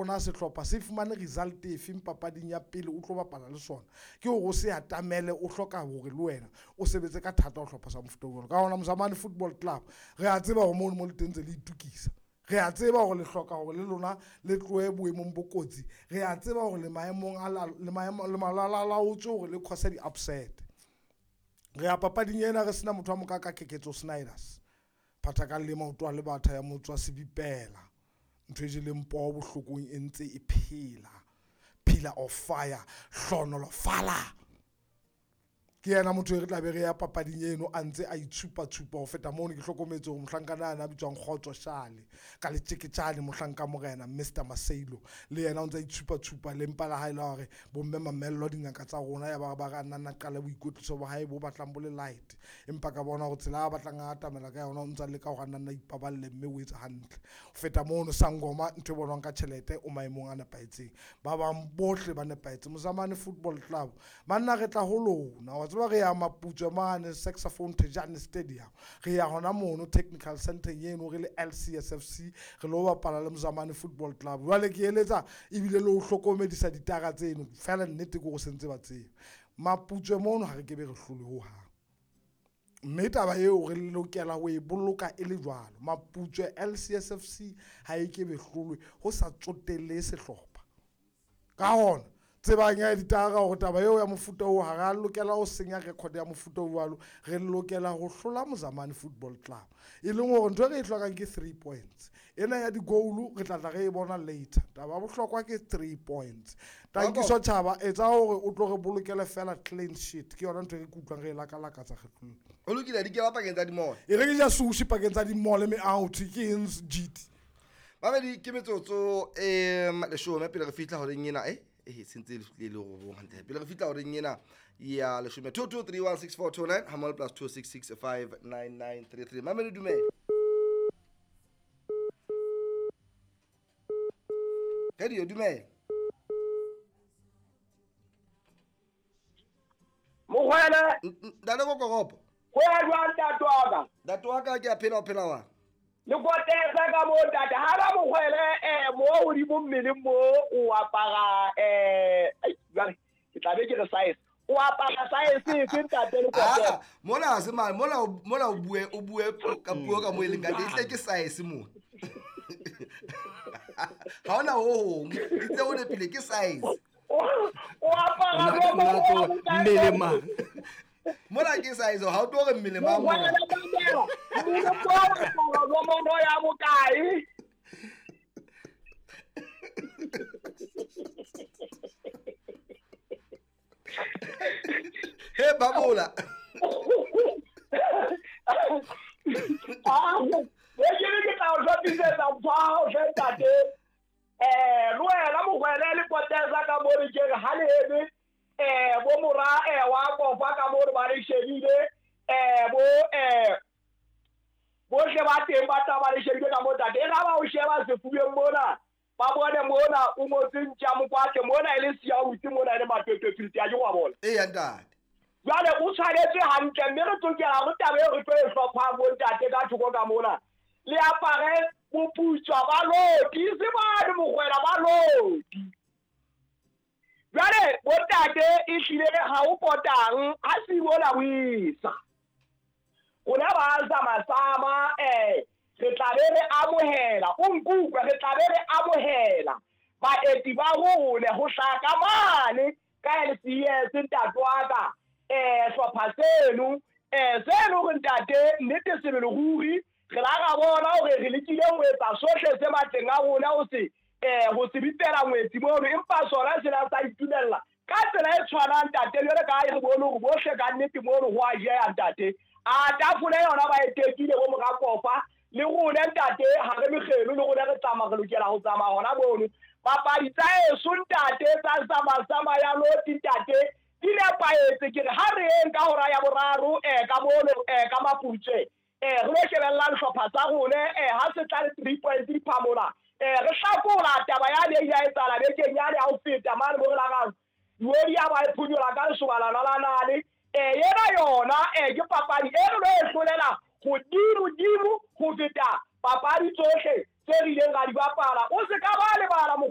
rona sehlopha se fumane result efe papading ya pele o tlo bapala le sona ke o se atamele o hloka hore le wena o sebetse ka thata o hlopha sa mofuta ona ka hona Mzamani Football Club re a tseba hore mo le tentse le itukisa re a tseba hore le hloka hore le lona le tloe boemong bokotsi re a tseba hore le maemong le malala o tso hore le khosa di upset re a papading ena re sena motho wa moka ka Keketso Snyders phata ka le maoto a le batha ya motswa sebipela ntwe je le mpo bohlokong e ntse e phela pillar of fire hlonolo fala ke yena motho re tla be re ya papading eno a ntse a itshupa ho feta mone ke hlokometse go mohlankana ana bitswang Khotso Shale ka le tseketjane mohlanka morena Mr Maseilo le yena o ntse a itshupa le mpa la hae la hore bomme mamello dingaka tsa rona ya ba ga nna qala boikotliso ba hae bo batlang bo le light empa ka bona go tsela ba batlang a atamela ka yona o ntse le ka go nna ipaballe mme o etsa hantle go feta mono Sangoma ntwe bonang ka tšhelete o maemong a nepaetseng ba bang bohle ba nepaetse Mzamani Football Club manna re tla ho lona ba re ya Maputswe mane Saxophone Tejane Stadium re ya hona mono Technical Center yeno re le LCSFC re lo bapala le Mzamani Football Club jwale ke eletsa ebile le ho hlokomedisa ditara tseno fela nnete go sentse ba tseba Maputswe mono ha re ke be re hlole ho ha mme taba eo re lokela ho e boloka e le jwalo Maputswe LCSFC ha e ke be hlolwe ho sa tsotelle sehlopha ka hona tsebang ya ditara go taba eo ya mofuta o ha ga lokela o senya record ya mofuta o walo re lokela go hlola Mzamani Football Club e leng gore ntwe re hlokang ke 3 points ena ya di goal re tla re e bona later taba bohlokwa ke 3 points tankiso tshaba etsa gore o tlo re bolokele fela clean sheet ke yona ntwe re kutlwang re la tsa kgetlo o lokile di ke ba pakeng tsa di mall e re ke ja sushi pakeng tsa di mall me out ke ins GT ba be di ke metsotso le show me pele re fitla ho reng ena sentse le go bo hante pele re fitla ho reng ena ya le show me 22316429 hamal plus 26659933 mamedi dume Kedi dume Mogwele dale go kogopo go ya jwa tatwaka ke a phela wa le go tesa ka mo tata ha ba Mogwele mo o di mo mmeleng mo o apara ke tla be ke re size o apara size e se ntate le go mola se mane mola o bue ka puo ka mo e leng ka dihle ke size mo ha ona o itse o le pile ke size o apara mo mmele mang mola ke size ha o tlo re mmele mang mo mo ya bokai he babola ke tla o tsa phao ntate Luela Mogwele le potesa ka mo re ke ha le ebe bo mora wa kofa ka mo ba re shebile bo sheba teng ba taba le shebile ka mo tate ga ba o sheba se fubeng mona ba bone mona o mo tsintja mokwate mona ile sia o tsi mona le matete filti a jwa bona ya ntate jwale o tshwanetse hantle mme re tsokela go tabe re tlo e hlopha bo ntate ka thoko ka mona le apare boputswa ba lodi se ba le Mogwela ba lodi jwale bo ntate e hlile ga o potang a se bona buisa ona ba sama re tla be re amohela o nkukwe re tla be re amohela baeti ba rone go hlaka mane ka LCS ntatwaka hlopha seno re ntate nnete se le ruri re la ga bona hore re lekile ho etsa sohle se matleng a rona o se go se bitela ngwetsi mono empa sona se la sa itunella ka tsela e tshwanang ntate le ka e bone go bohle ka nnete mono go a jeya ntate a tafole yona ba etekile go moga kofa le rona ntate ha re megelo le rona re tsama re lokela go tsama hona mono papadi tsa eso ntate tsa sama ya loti ntate di le paetse ke re ha re eng ka hora ya boraro ka mono ka Maputswe re le shebella hlopha tsa rone ha se tla 3 points di phamola re hlakola taba ya le ya etsala bekeng ya le ha o feta mane mo la ga yodi ya ba e phunyola ka lesubala la nale yena yona ke papadi e re e hlolela godimo go feta papadi tsohle tse rileng ga di bapala o se ka ba le bala